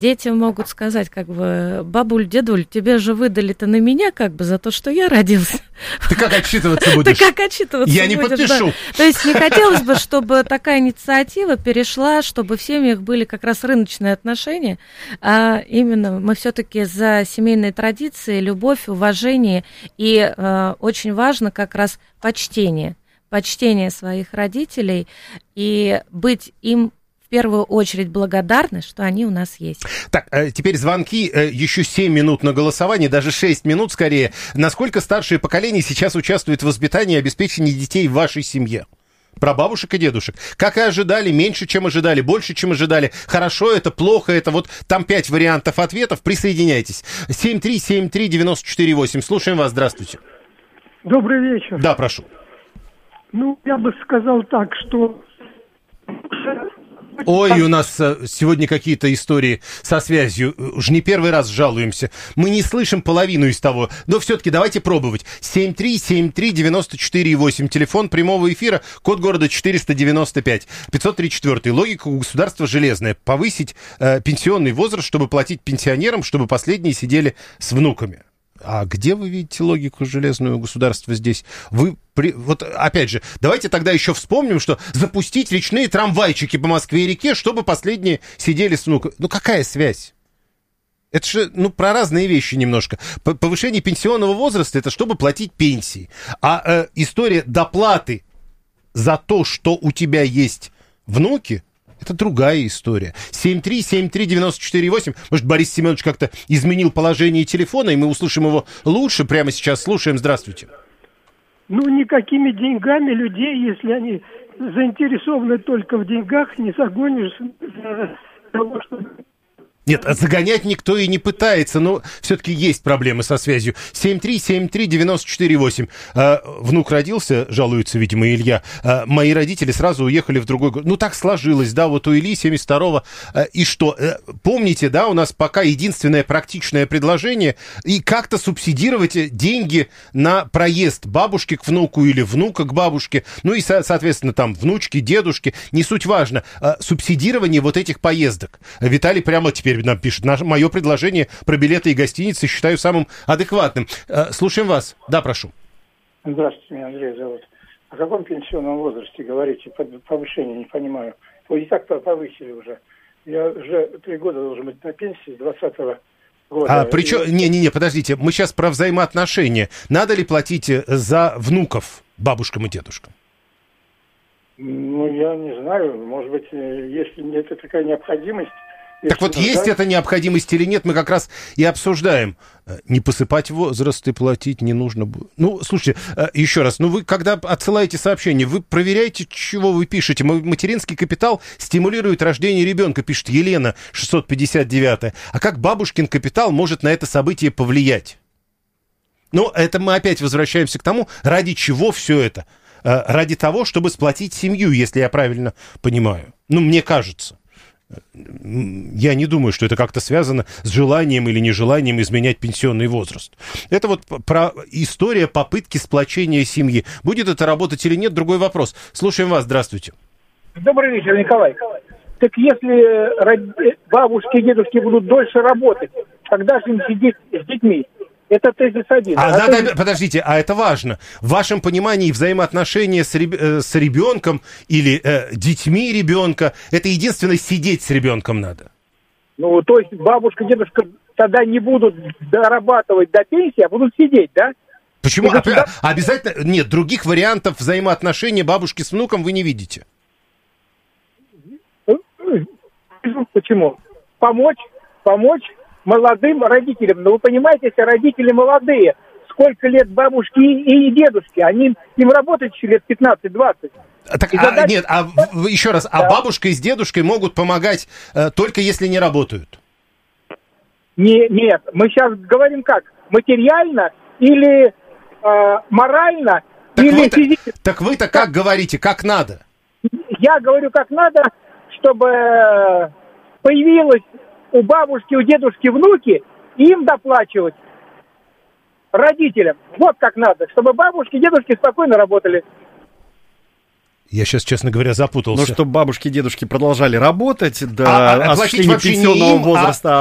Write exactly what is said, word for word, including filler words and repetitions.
Дети могут сказать, как бы, бабуль, дедуль, тебе же выдали-то на меня, как бы, за то, что я родился. Ты как отчитываться будешь? Ты как отчитываться Я не будешь, подпишу. Да. То есть не хотелось бы, чтобы такая инициатива перешла, чтобы в семьях были как раз рыночные отношения, а именно мы все-таки за семейные традиции, любовь, уважение, и э, очень важно как раз почтение, почтение своих родителей и быть им в первую очередь благодарны, что они у нас есть. Так, теперь звонки, еще семь минут на голосование, даже шесть минут скорее. Насколько старшее поколение сейчас участвует в воспитании и обеспечении детей в вашей семье? Про бабушек и дедушек. Как и ожидали, меньше, чем ожидали, больше, чем ожидали. Хорошо это, плохо это. Вот там пять вариантов ответов. Присоединяйтесь. семь три семь три девять четыре восемь. Слушаем вас. Здравствуйте. Добрый вечер. Да, прошу. Ну, я бы сказал так, что... Ой, у нас сегодня какие-то истории со связью. Уж не первый раз жалуемся. Мы не слышим половину из того. Но все-таки давайте пробовать. семь три семь три девять четыре восемь. Телефон прямого эфира. Код города четыреста девяносто пять. пятьсот тридцать четыре. Логика у государства железная. Повысить э, пенсионный возраст, чтобы платить пенсионерам, чтобы последние сидели с внуками. А где вы видите логику железную государства здесь? Вы, при... вот опять же, давайте тогда еще вспомним, что запустить речные трамвайчики по Москве и реке, чтобы последние сидели с внуками. Ну, какая связь? Это же, ну, про разные вещи немножко. Повышение пенсионного возраста — это чтобы платить пенсии. А э, история доплаты за то, что у тебя есть внуки, это другая история. семь три семь три девять четыре восемь. Может, Борис Семенович как-то изменил положение телефона, и мы услышим его лучше. Прямо сейчас слушаем. Здравствуйте. Ну, никакими деньгами людей, если они заинтересованы только в деньгах, не загонишь для того, чтобы... Нет, загонять никто и не пытается, но все-таки есть проблемы со связью. семь три семь три девять четыре восемь. А, внук родился, жалуется, видимо, Илья. А, мои родители сразу уехали в другой город. Ну, так сложилось, да, вот у Ильи семьдесят второго. А, и что? А, помните, да, у нас пока единственное практичное предложение и как-то субсидировать деньги на проезд бабушки к внуку или внука к бабушке. Ну и, со- соответственно, там внучки, дедушки, не суть важно. А, субсидирование вот этих поездок. Виталий прямо теперь нам пишет. Наше, мое предложение про билеты и гостиницы считаю самым адекватным. Э, слушаем вас. Да, прошу. Здравствуйте, меня Андрей зовут. О каком пенсионном возрасте говорите? Повышение, не понимаю. Вы и так повысили уже. Я уже три года должен быть на пенсии с двадцатого года. А причем... И... Не-не-не, подождите. Мы сейчас про взаимоотношения. Надо ли платить за внуков бабушкам и дедушкам? Ну, я не знаю. Может быть, если нет такая необходимость... Так вот, есть эта необходимость или нет, мы как раз и обсуждаем. Не посыпать возраст и платить не нужно будет. Ну, слушайте, еще раз, ну вы, когда отсылаете сообщение, вы проверяете, чего вы пишете. Материнский капитал стимулирует рождение ребенка, пишет Елена, шестьсот пятьдесят девять. А как бабушкин капитал может на это событие повлиять? Ну, это мы опять возвращаемся к тому, ради чего все это. Ради того, чтобы сплотить семью, если я правильно понимаю. Ну, мне кажется. Я не думаю, что это как-то связано с желанием или нежеланием изменять пенсионный возраст. Это вот про история попытки сплочения семьи. Будет это работать или нет, другой вопрос. Слушаем вас, здравствуйте. Добрый вечер, Николай. Так если бабушки и дедушки будут дольше работать, тогда же им сидеть с детьми. Это тезис один. А, а да, тезис... да, подождите, а это важно. В вашем понимании взаимоотношения с, реб... с ребенком или э, детьми ребенка, это единственное, сидеть с ребенком надо? Ну, то есть бабушка, дедушка тогда не будут дорабатывать до пенсии, а будут сидеть, да? Почему? А, государ... Обязательно? Нет, других вариантов взаимоотношения бабушки с внуком вы не видите. Почему? Помочь, помочь молодым родителям. Но вы понимаете, если родители молодые, сколько лет бабушки и дедушки, они им работать еще лет пятнадцать-двадцать. Так, задача... а, нет, а еще раз, да. А бабушка и с дедушкой могут помогать э, только если не работают? Не, нет, мы сейчас говорим как, материально или э, морально, так или вы-то, физически. Так вы-то как, как говорите, как надо? Я говорю, как надо, чтобы появилось у бабушки, у дедушки внуки, им доплачивать родителям. Вот как надо, чтобы бабушки, дедушки спокойно работали. Я сейчас, честно говоря, запутался. Ну, чтобы бабушки и дедушки продолжали работать до А, а, оплатить осуществления вообще не пенсионного им, а возраста,